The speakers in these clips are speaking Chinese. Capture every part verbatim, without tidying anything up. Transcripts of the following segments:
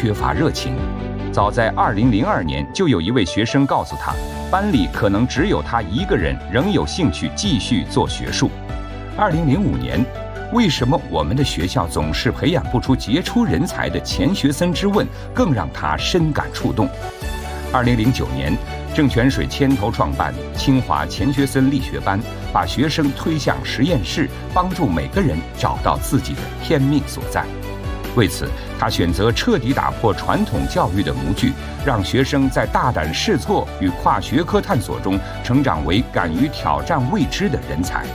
缺乏热情。早在二零零二年，就有一位学生告诉他，班里可能只有他一个人仍有兴趣继续做学术。二零零五年，为什么我们的学校总是培养不出杰出人才的钱学森之问，更让他深感触动。二零零九年，郑泉水牵头创办清华钱学森力学班，把学生推向实验室，帮助每个人找到自己的天命所在。为此，他选择彻底打破传统教育的模具，让学生在大胆试错与跨学科探索中成长为敢于挑战未知的人才。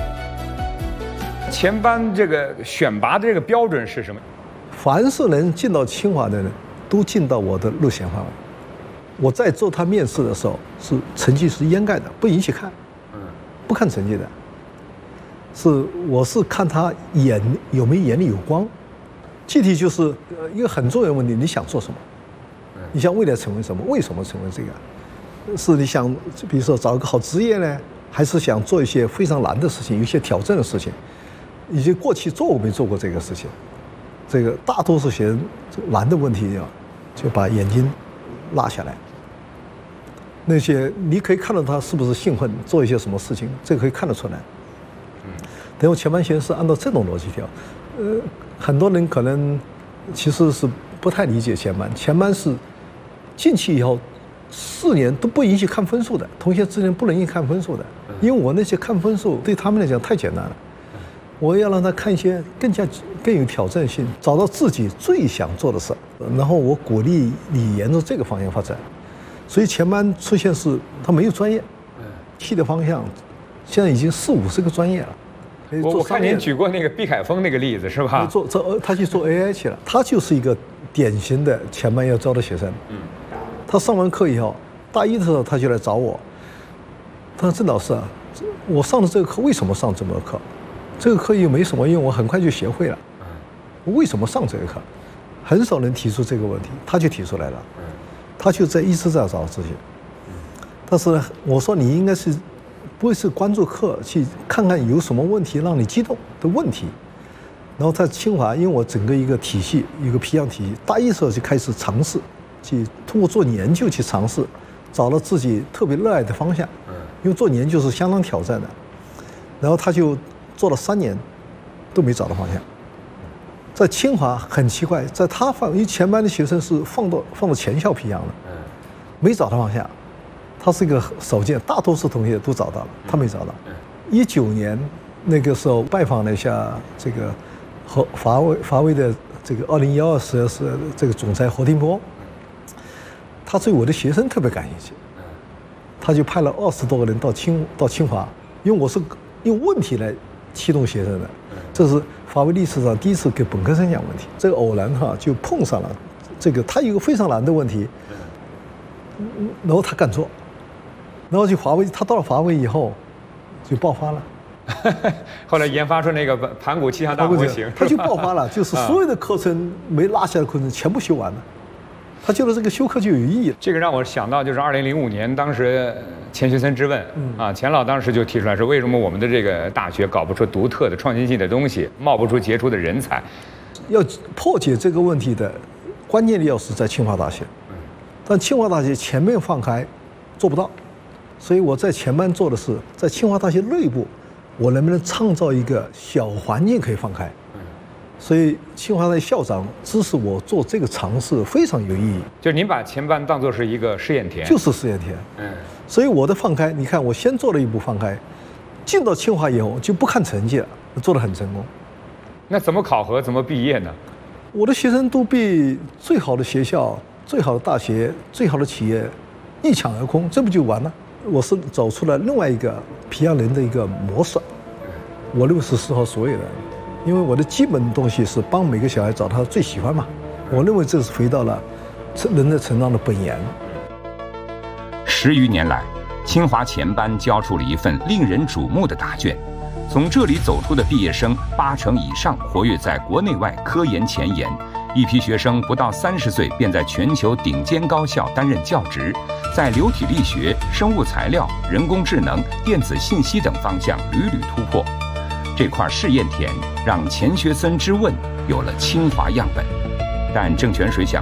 前班这个选拔的这个标准是什么？ 凡是能进到清华的人，都进到我的路线范围。我在做他面试的时候，是成绩是掩盖的，不允许看，不看成绩的。是我是看他眼有没有眼里有光。具体就是呃一个很重要的问题，你想做什么？你想未来成为什么？为什么成为这个？是你想比如说找一个好职业呢，还是想做一些非常难的事情，有一些挑战的事情？以及过去做过没做过这个事情？这个大多数学生难的问题啊，就把眼睛落下来。那些你可以看到他是不是兴奋，做一些什么事情，这个可以看得出来。等我前班学生是按照这种逻辑调，呃，很多人可能其实是不太理解前班，前班是进去以后四年都不允许看分数的，同学之间不能允许看分数的，因为我那些看分数对他们来讲太简单了，我要让他看一些更加更有挑战性，找到自己最想做的事，然后我鼓励你沿着这个方向发展。所以前班出现是他没有专业，去的方向现在已经四五十个专业了。 我我看您举过那个毕凯峰那个例子是吧？ 做做他去做 A I 去了，他就是一个典型的前班要招的学生。嗯，他上完课以后，大一的时候他就来找我，他说：“郑老师啊，我上的这个课为什么上这门课？这个课又没什么用，我很快就学会了。我为什么上这个课？很少人提出这个问题，他就提出来了。他就在一直在找自己。但是呢，我说你应该是。”不会是关注课去看看有什么问题让你激动的问题，然后在清华，因为我整个一个体系一个培养体系，大一时候就开始尝试，去通过做研究去尝试，找到自己特别热爱的方向。因为做研究是相当挑战的，然后他就做了三年，都没找到方向。在清华很奇怪，在他放，因为前班的学生是放到放到全校培养的，没找到方向。他是一个少见，大多数同学都找到了，他没找到。一九年那个时候拜访了一下这个和华为华为的这个二零幺二实验室这个总裁何庭波，他对我的学生特别感兴趣，他就派了二十多个人到清到清华，因为我是用问题来启动学生的，这是华为历史上第一次给本科生讲问题。这个偶然哈就碰上了这个，他有一个非常难的问题，然后他敢做。然后去华为，他到了华为以后，就爆发了。 后来研发出那个盘古气象大模型， 他就爆发了，就是所有的课程没落下的课程全部修完了。他觉得这个修课就有意义了。 这个让我想到，就是二零零五年当时钱学森之问啊，钱老当时就提出来说，为什么我们的这个大学搞不出独特的创新性的东西，冒不出杰出的人才？ 要破解这个问题的关键的钥匙在清华大学，但清华大学全面放开做不到。所以我在前班做的是，在清华大学内部，我能不能创造一个小环境可以放开？所以清华大学校长支持我做这个尝试，非常有意义。 就是您把前班当作是一个试验田， 就是试验田。嗯。所以我的放开，你看我先做了一步放开，进到清华以后就不看成绩了，做得很成功。 那怎么考核？怎么毕业呢？ 我的学生都被最好的学校、最好的大学、最好的企业一抢而空，这不就完了？我是走出了另外一个培养人的一个模式，我认为是适合所有人，因为我的基本东西是帮每个小孩找他最喜欢嘛。我认为这是回到了人的成长的本源。 十余年来，清华前班交出了一份令人瞩目的答卷，从这里走出的毕业生八成以上活跃在国内外科研前沿。一批学生不到三十岁便在全球顶尖高校担任教职，在流体力学、生物材料、人工智能、电子信息等方向屡屡突破。这块试验田让钱学森之问有了清华样本。但郑泉水想